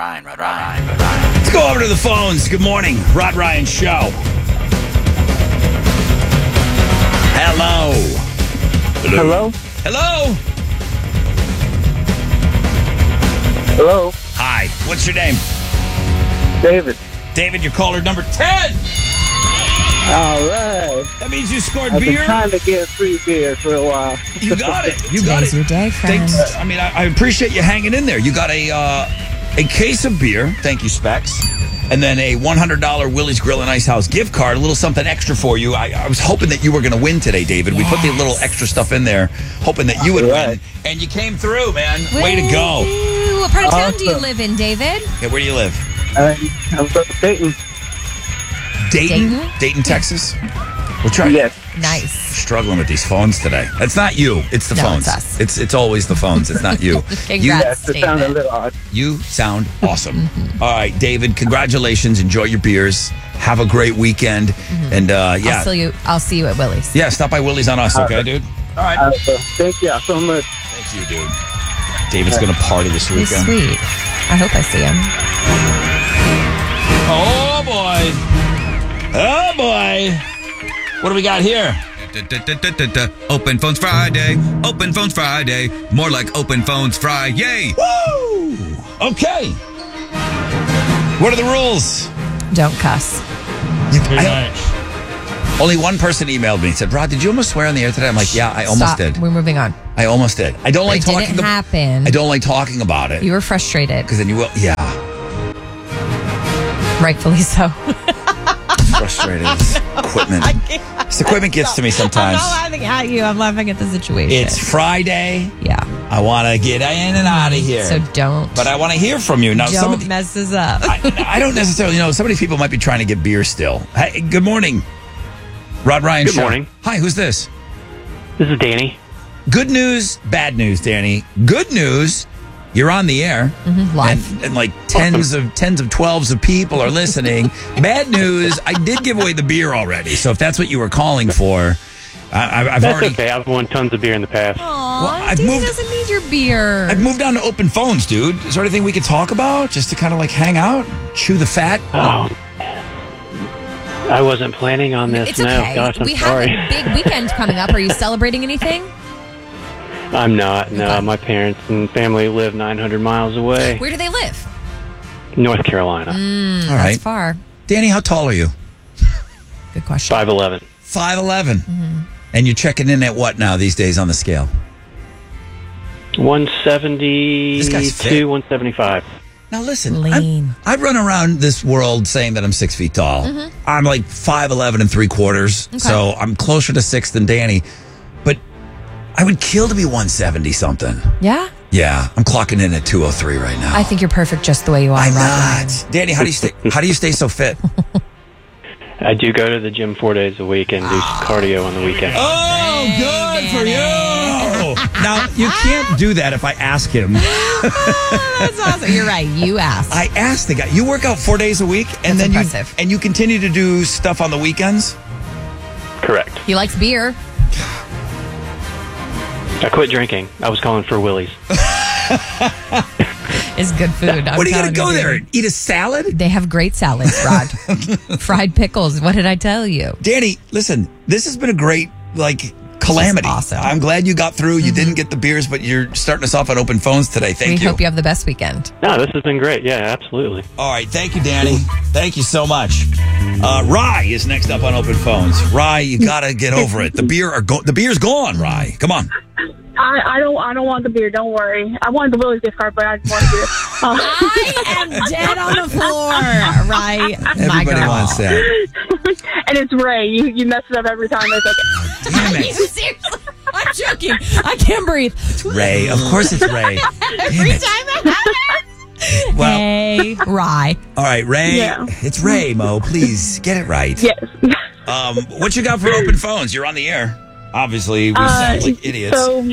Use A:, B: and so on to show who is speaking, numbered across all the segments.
A: Let's go over to the phones. Good morning, Rod Ryan Show. Hello.
B: Hello?
A: Hello.
B: Hello?
A: Hi. What's your name?
B: David.
A: David, you're caller number 10.
B: All right.
A: That means you scored
B: I've
A: beer.
B: been trying to get free beer for a while.
A: You got it. You got
C: Today's
A: it.
C: your day, friend.
A: Thanks. I mean, I appreciate you hanging in there. You got a case of beer. Thank you, Specs. And then a $100 Willie's Grill and Ice House gift card, a little something extra for you. I was hoping that you were going to win today, David. We put the little extra stuff in there, hoping that you would win. And you came through, man. Way to go.
C: What part of town do you live in, David?
A: Okay, where do you live?
B: I'm from Dayton.
A: Dayton, Texas? We're trying.
B: Yes.
C: Nice.
A: Struggling with these phones today. It's not you. It's the
C: No,
A: phones.
C: it's us.
A: It's always the phones. It's not you.
C: Congrats,
B: Yes, it sounded a
C: David.
B: little odd.
A: You sound awesome. All right, David, congratulations. Enjoy your beers. Have a great weekend. And yeah.
C: I'll see you at Willie's.
A: Yeah, stop by Willie's on us, okay, dude? All right.
B: Thank you so much.
A: Thank you, dude. David's going to party this
C: He's
A: weekend.
C: sweet. I hope I see him.
A: Oh, boy. Oh, boy. What do we got here?
D: Open Phones Friday. Open Phones Friday. More like Open Phones Friday.
A: Woo! Okay. What are the rules?
C: Don't cuss.
A: Only one person emailed me and said, Rod, did you almost swear on the air today? I'm like, yeah, I almost
C: Stop.
A: did.
C: We're moving on.
A: I almost did. I don't like
C: It
A: talking
C: didn't happen.
A: I don't like talking about it.
C: You were frustrated.
A: Because then you will, yeah.
C: Rightfully so.
A: Frustrated. This equipment. This equipment gets to me sometimes.
C: I'm not laughing at you. I'm laughing at the situation.
A: It's Friday.
C: Yeah.
A: I want to get in and out of here.
C: So don't.
A: But I want to hear from you. Now,
C: Don't mess this up.
A: I don't necessarily know. Some of these people might be trying to get beer still. Hey, good morning. Rod Ryan
E: Good
A: Show.
E: morning.
A: Hi, who's this?
E: This is Danny.
A: Good news, bad news, Danny. Good news, you're on the air.
C: Live.
A: And like tens of 12s of people are listening. Bad news, I did give away the beer already. So if that's what you were calling for, I've
E: That's
A: already...
E: okay. I've won tons of beer in the past.
C: Aw,
A: I've
C: Danny
A: moved-
C: doesn't need your beer.
A: I've moved on to open phones, dude. Is there anything we could talk about? Just to kind of like hang out? Chew the fat?
E: Oh, I wasn't planning on this.
C: It's
E: No,
C: okay.
E: gosh, I'm
C: we
E: sorry.
C: have a big weekend coming up. Are you celebrating anything?
E: I'm not. No,
C: Okay.
E: my parents and family live 900 miles away,
C: Where do they live?
E: North Carolina.
A: All
C: That's
A: right.
C: far.
A: Danny, how tall are you?
C: Good question.
E: 5'11".
A: 5'11". And you're checking in at what now these days on the scale?
E: 172,
A: This guy's fit.
E: 175.
A: Now listen,
C: Lean.
A: I run around this world saying that I'm 6 feet tall. I'm like 5'11" and 3/4, so I'm closer to 6 than Danny. But I would kill to be 170 something.
C: Yeah?
A: Yeah, I'm clocking in at 203 right now.
C: I think you're perfect just the way you are.
A: I'm
C: Rod Ryan.
A: not. Danny, how do you stay so fit?
E: I do go to the gym 4 days a week and do cardio on the weekend.
A: Oh, good for you. Now, you can't do that if I ask him.
C: That's awesome. You're right. You asked.
A: I asked the guy. You work out 4 days a week, and
C: That's
A: then
C: impressive.
A: you continue to do stuff on the weekends?
E: Correct.
C: He likes beer.
E: I quit drinking. I was calling for Willie's.
C: It's good food.
A: What are you going to go
C: dude.
A: there? Eat a salad?
C: They have great salads, Rod. Fried pickles. What did I tell you?
A: Danny, listen, this has been a great, calamity.
C: awesome.
A: I'm glad you got through. You didn't get the beers, but you're starting us off on open phones today. Thank
C: We
A: you.
C: hope you have the best weekend.
E: No, this has been great. Yeah, absolutely.
A: All right. Thank you, Danny. Thank you so much. Rye is next up on open phones. Rye, you got to get over it. The beer's gone, Rye. Come on.
F: I don't want the beer. Don't worry. I wanted the Willie's gift card, but I just want beer.
C: I am dead on the floor. Right.
A: Everybody wants that.
F: And it's Ray. You mess it up every time. It's okay.
A: Damn
C: You
A: it.
C: seriously? I'm joking. I can't breathe.
A: Ray. Of course it's Ray.
C: Every
A: Damn it.
C: time it happens.
A: Well,
C: Hey, Rye.
A: all right, Ray.
F: Yeah.
A: It's Ray, Mo. Please get it right.
F: Yes.
A: What you got for open phones? You're on the air. Obviously, we sound like idiots.
F: So,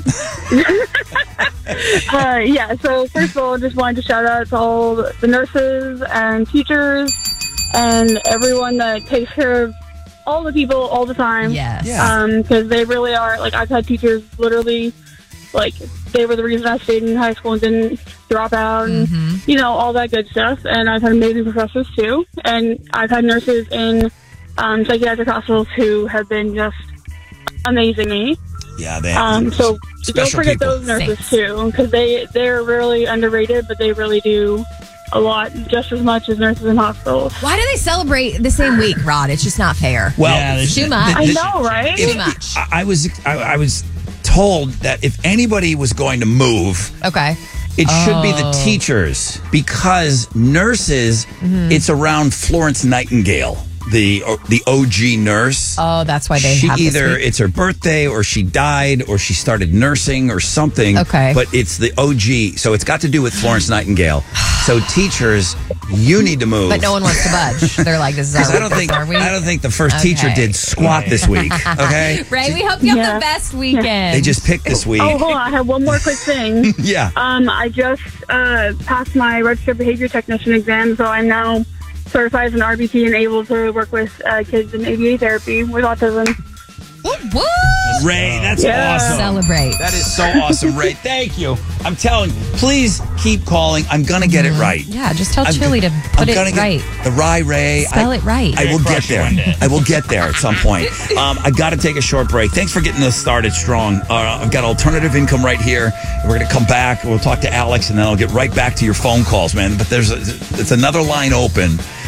F: so first of all, I just wanted to shout out to all the nurses and teachers and everyone that takes care of all the people all the time.
C: Yes.
A: Yeah.
F: Because they really are, I've had teachers literally, they were the reason I stayed in high school and didn't drop out and, all that good stuff. And I've had amazing professors, too. And I've had nurses in psychiatric hospitals who have been just amazing me.
A: Yeah, they have
F: so don't forget
A: people.
F: those nurses, too, because they're really underrated, but they really do a lot, just as much as nurses in hospitals.
C: Why do they celebrate the same week, Rod? It's just not fair.
A: Well,
C: too much.
F: I know, right?
C: Too much.
A: I was told that if anybody was going to move,
C: Okay.
A: it should be the teachers, because nurses, it's around Florence Nightingale, the OG nurse.
C: Oh, that's why they
A: She
C: have this
A: either
C: week.
A: it's her birthday or she died or she started nursing or something.
C: Okay.
A: But it's the OG, so it's got to do with Florence Nightingale. So teachers, you need to move.
C: But no one wants to budge. They're like, this is our
A: I don't
C: week,
A: think
C: this is our week.
A: the first teacher
C: Okay.
A: did squat this week. Okay.
C: Ray, we hope you have
F: Yeah.
C: the best weekend.
A: They just picked this week.
F: Oh, hold on. I have one more quick thing.
A: Yeah.
F: I just passed my registered behavior technician exam, so I'm now certified as an RBT and able to work with kids in ABA therapy with autism.
C: Woo!
A: Ray, that's
F: Yeah.
A: awesome.
C: Celebrate.
A: That is so awesome, Ray. Thank you. I'm telling you, please keep calling. I'm going to get it right.
C: Yeah, just tell
A: I'm
C: Chili to put it
A: gonna get
C: right.
A: The Ray.
C: Spell it right.
A: I will get
G: crush you
A: there.
G: one day.
A: I will get there at some point. I got to take a short break. Thanks for getting us started strong. I've got alternative income right here. We're going to come back. We'll talk to Alex, and then I'll get right back to your phone calls, man. But it's another line open.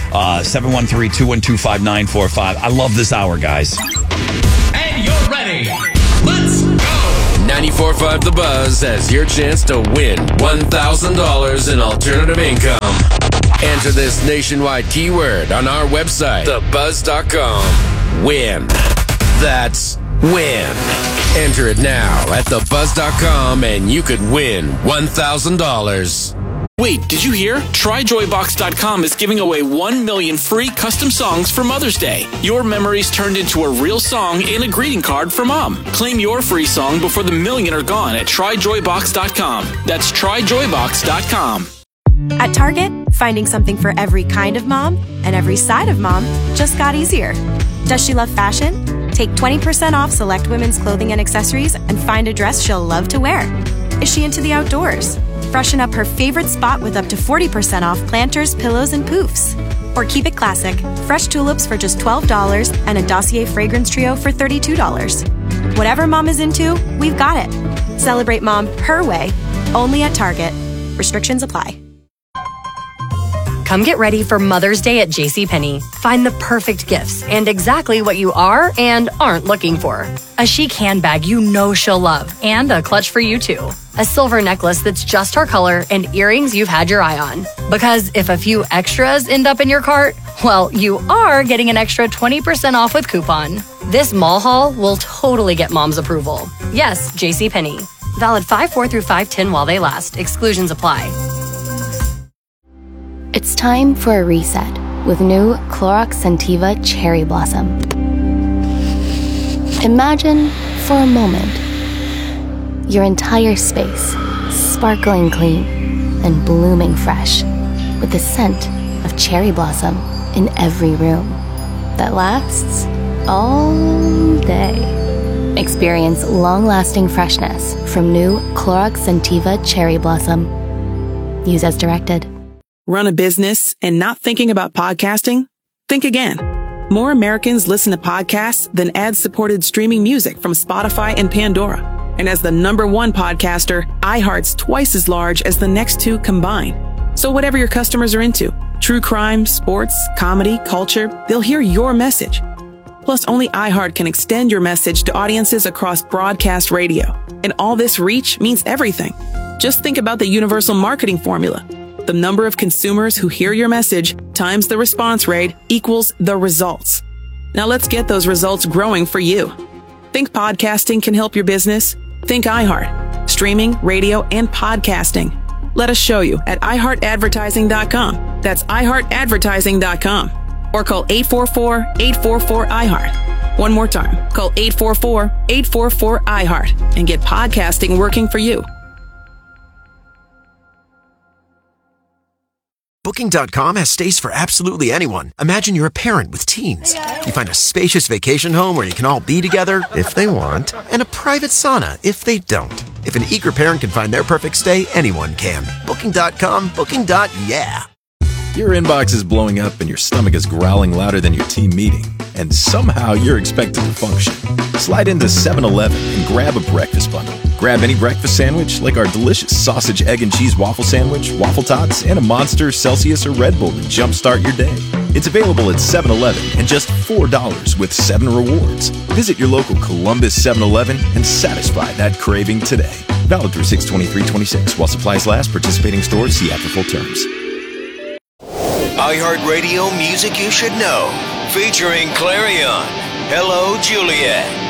A: 713-212-5945. I love this hour, guys.
G: And you're ready. Let's go.
H: 94.5 The Buzz has your chance to win $1,000 in alternative income. Enter this nationwide keyword on our website, thebuzz.com. Win. That's win. Enter it now at thebuzz.com and you could win $1,000.
I: Wait, did you hear? TryJoyBox.com is giving away 1 million free custom songs for Mother's Day. Your memories turned into a real song and a greeting card for Mom. Claim your free song before the million are gone at TryJoyBox.com. That's TryJoyBox.com.
J: At Target, finding something for every kind of mom and every side of mom just got easier. Does she love fashion? Take 20% off select women's clothing and accessories and find a dress she'll love to wear. Is she into the outdoors? Freshen up her favorite spot with up to 40% off planters, pillows, and poofs. Or keep it classic. Fresh tulips for just $12 and a Dossier fragrance trio for $32. Whatever mom is into, we've got it. Celebrate mom her way, only at Target. Restrictions apply.
K: Come get ready for Mother's Day at JCPenney. Find the perfect gifts and exactly what you are and aren't looking for. A chic handbag you know she'll love and a clutch for you too. A silver necklace that's just her color and earrings you've had your eye on. Because if a few extras end up in your cart, well, you are getting an extra 20% off with coupon. This mall haul will totally get mom's approval. Yes, JCPenney. Valid 5/4 through 5/10 while they last. Exclusions apply.
L: It's time for a reset with new Clorox Scentiva Cherry Blossom. Imagine, for a moment, your entire space sparkling clean and blooming fresh with the scent of cherry blossom in every room that lasts all day. Experience long-lasting freshness from new Clorox Scentiva Cherry Blossom. Use as directed.
M: Run a business and not thinking about podcasting? Think again. More Americans listen to podcasts than ad-supported streaming music from Spotify and Pandora. And as the #1 podcaster, iHeart's twice as large as the next two combined. So whatever your customers are into, true crime, sports, comedy, culture, they'll hear your message. Plus, only iHeart can extend your message to audiences across broadcast radio. And all this reach means everything. Just think about the universal marketing formula. The number of consumers who hear your message times the response rate equals the results. Now let's get those results growing for you. Think podcasting can help your business? Think iHeart. Streaming, radio, and podcasting. Let us show you at iHeartAdvertising.com. That's iHeartAdvertising.com. Or call 844-844-iHeart. One more time. Call 844-844-iHeart and get podcasting working for you.
N: Booking.com has stays for absolutely anyone. Imagine you're a parent with teens. You find a spacious vacation home where you can all be together if they want, and a private sauna if they don't. If an eager parent can find their perfect stay, anyone can. Booking.com, booking.yeah.
O: Your inbox is blowing up and your stomach is growling louder than your team meeting. And somehow you're expected to function. Slide into 7-Eleven and grab a breakfast bundle. Grab any breakfast sandwich like our delicious sausage, egg, and cheese waffle sandwich, waffle tots, and a Monster, Celsius, or Red Bull to jumpstart your day. It's available at 7-Eleven and just $4 with 7 rewards. Visit your local Columbus 7-Eleven and satisfy that craving today. Valid through 6/23/26 while supplies last. Participating stores see after full terms.
P: iHeartRadio music you should know. Featuring Clarion. Hello, Juliet.